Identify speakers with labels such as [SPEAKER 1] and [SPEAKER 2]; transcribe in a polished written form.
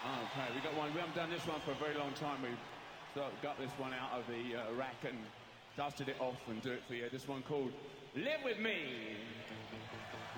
[SPEAKER 1] Okay, we got one. We haven't done this one for a very long time. We sort of got this one out of the rack and dusted it off and do it for you. This one called Live With Me.